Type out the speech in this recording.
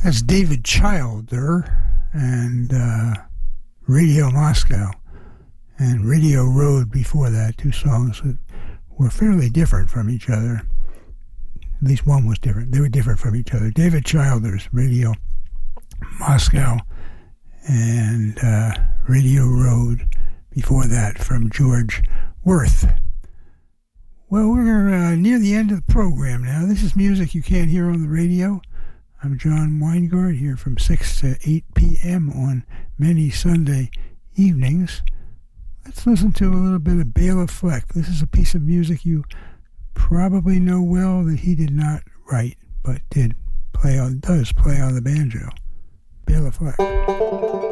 That's David Childer and Radio Moscow and Radio Road before that, two songs that were fairly different from each other. At least one was different. They were different from each other. David Childer's Radio Moscow and Radio Road before that from George Worth. Well, we're near the end of the program now. This is music you can't hear on the radio. I'm John Weingart here from 6 to 8 p.m. on many Sunday evenings. Let's listen to a little bit of Bela Fleck. This is a piece of music you probably know well that he did not write, but does play on the banjo. Bela Fleck.